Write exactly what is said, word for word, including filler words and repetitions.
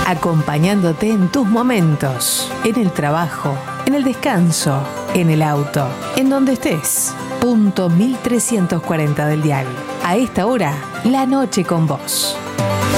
acompañándote en tus momentos, en el trabajo, en el descanso, en el auto, en donde estés. Punto mil trescientos cuarenta del dial. A esta hora, la noche con vos.